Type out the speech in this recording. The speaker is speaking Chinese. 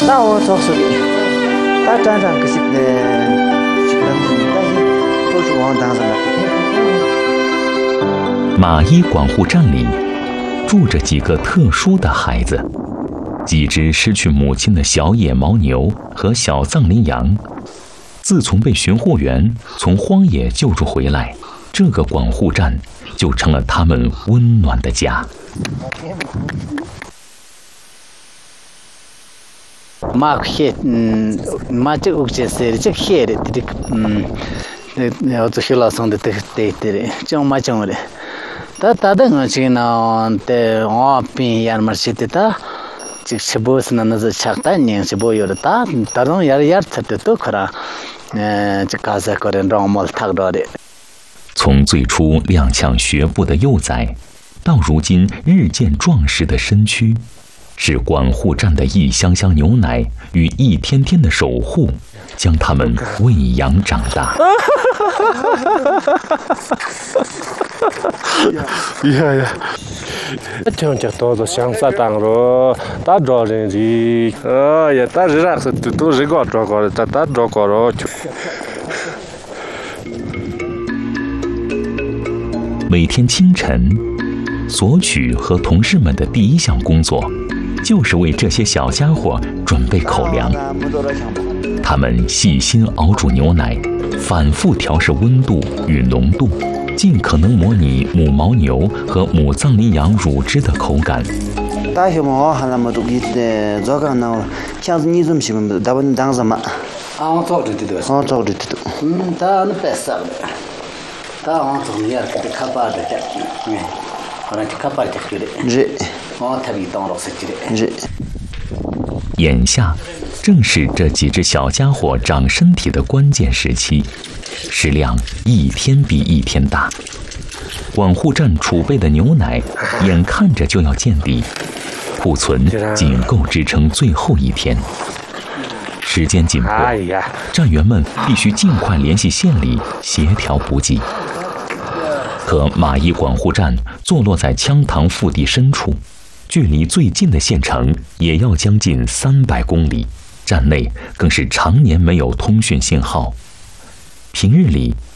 大我做手的，大站长可是但是都是往当上的。 马伊管护站里住着几个特殊的孩子，几只失去母亲的小野牦牛和小藏羚羊。自从被巡护员从荒野救助回来，这个管护站就成了他们温暖的家。 马黑，马这个就是这黑的，要做些老松的，对，这样马这样的。他的我这呢，的我边亚马逊的他，这是不是那是恰当年是不有的他，他那亚他的都可能，这卡萨可能让我们太多的。 从最初踉跄学步的幼崽，到如今日渐壮实的身躯，是管护站的一箱箱牛奶与一天天的守护，将他们喂养长大。 呀，这就多多想啥当了，打着人的，呀，打人那是都是搞着搞的，打着搞了。 每天清晨，索取和同事们的第一项工作，就是为这些小家伙准备口粮。他们细心熬煮牛奶，反复调试温度与浓度，尽可能模拟母牦牛和母藏羚羊乳汁的口感。 大小猫还那么多的，这个呢，像是你这么喜欢，大部分当什么？我早就知道。他那白色的，他从那个卡巴的家，好像卡巴的家的。是。我特别当老司机的。是。 眼下正是这几只小家伙长身体的关键时期，食量一天比一天大。管护站储备的牛奶眼看着就要见底，库存仅够支撑最后一天。时间紧迫，站员们必须尽快联系县里协调补给。可马伊管护站坐落在羌塘腹地深处，距离最近的县城也要将近300公里，站内更是常年没有通讯信号。平日里，